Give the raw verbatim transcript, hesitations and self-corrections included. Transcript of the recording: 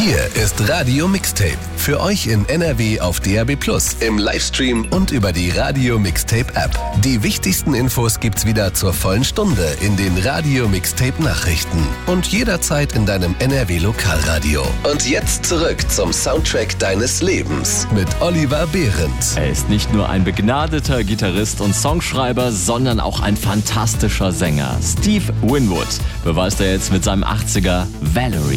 Hier ist Radio Mixtape. Für euch in N R W auf D A B plus, im Livestream und über die Radio Mixtape App. Die wichtigsten Infos gibt's wieder zur vollen Stunde in den Radio Mixtape Nachrichten und jederzeit in deinem N R W Lokalradio. Und jetzt zurück zum Soundtrack deines Lebens mit Oliver Behrendt. Er ist nicht nur ein begnadeter Gitarrist und Songschreiber, sondern auch ein fantastischer Sänger. Steve Winwood beweist er jetzt mit seinem achtziger Valerie.